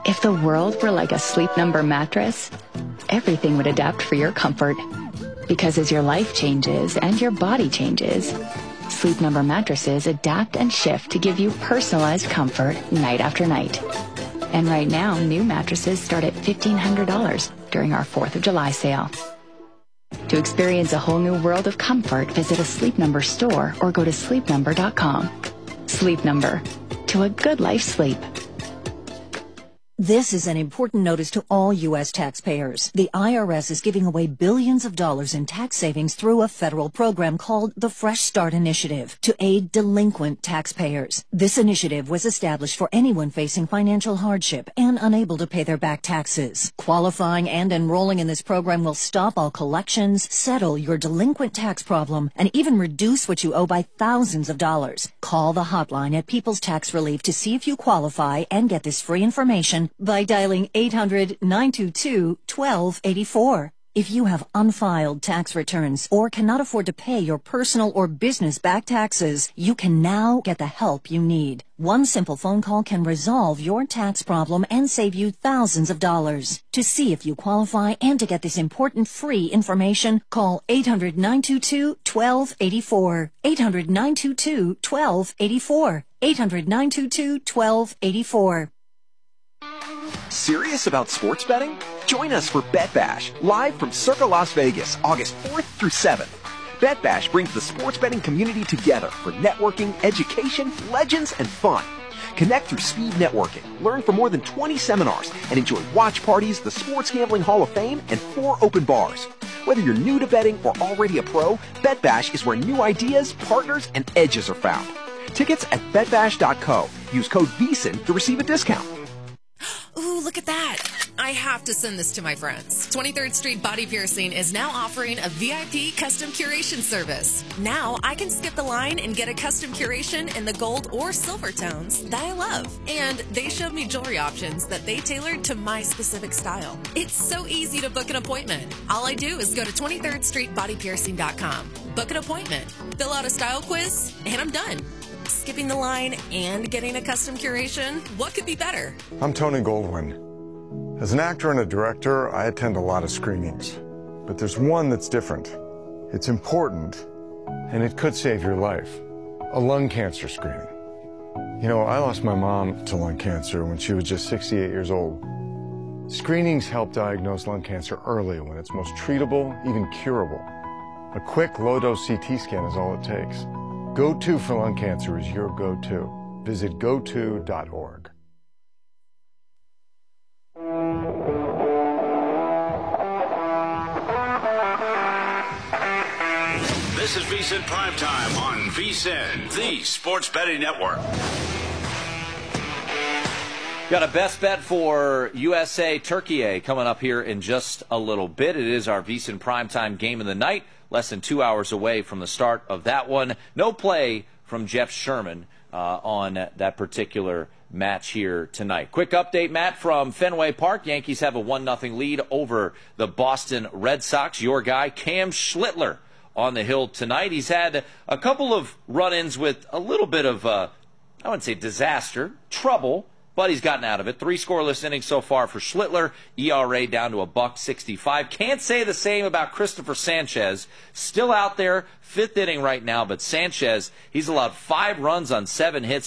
If the world were like a Sleep Number mattress, everything would adapt for your comfort. Because as your life changes and your body changes, Sleep Number mattresses adapt and shift to give you personalized comfort night after night. And right now, new mattresses start at $1,500 during our 4th of July sale. To experience a whole new world of comfort, visit a Sleep Number store or go to sleepnumber.com. Sleep Number. To a good life sleep. This is an important notice to all U.S. taxpayers. The IRS is giving away billions of dollars in tax savings through a federal program called the Fresh Start Initiative to aid delinquent taxpayers. This initiative was established for anyone facing financial hardship and unable to pay their back taxes. Qualifying and enrolling in this program will stop all collections, settle your delinquent tax problem, and even reduce what you owe by thousands of dollars. Call the hotline at People's Tax Relief to see if you qualify and get this free information by dialing 800-922-1284. If you have unfiled tax returns or cannot afford to pay your personal or business back taxes, you can now get the help you need. One simple phone call can resolve your tax problem and save you thousands of dollars. To see if you qualify and to get this important free information, call 800-922-1284. 800-922-1284. 800-922-1284. Serious about sports betting? Join us for Bet Bash, live from Circa Las Vegas, August 4th through 7th. Bet Bash brings the sports betting community together for networking, education, legends, and fun. Connect through speed networking, learn from more than 20 seminars, and enjoy watch parties, the Sports Gambling Hall of Fame, and 4 open bars. Whether you're new to betting or already a pro, Bet Bash is where new ideas, partners, and edges are found. Tickets at betbash.co. Use code VEASAN to receive a discount. Ooh, look at that. I have to send this to my friends. 23rd Street Body Piercing is now offering a VIP custom curation service. Now I can skip the line and get a custom curation in the gold or silver tones that I love. And they showed me jewelry options that they tailored to my specific style. It's so easy to book an appointment. All I do is go to 23rdstreetbodypiercing.com, book an appointment, fill out a style quiz, and I'm done. Skipping the line and getting a custom curation, what could be better? I'm Tony Goldwyn. As an actor and a director, I attend a lot of screenings. But there's one that's different. It's important, and it could save your life. A lung cancer screening. You know, I lost my mom to lung cancer when she was just 68 years old. Screenings help diagnose lung cancer early when it's most treatable, even curable. A quick low-dose CT scan is all it takes. Go-To for lung cancer is your go-to. Visit goto.org. This is VSiN Primetime on VSiN, the Sports Betting Network. Got a best bet for USA Turkey coming up here in just a little bit. It is our VSiN Primetime game of the night. Less than 2 hours away from the start of that one. No play from Jeff Sherman on that particular match here tonight. Quick update, Matt, from Fenway Park. Yankees have a 1-0 lead over the Boston Red Sox. Your guy, Cam Schlittler, on the hill tonight. He's had a couple of run-ins with a little bit of, I wouldn't say disaster, trouble, but he's gotten out of it. 3 scoreless innings so far for Schlittler. ERA down to $1.65. Can't say the same about Christopher Sanchez. Still out there, 5th inning right now, but Sanchez, he's allowed 5 runs on 7 hits.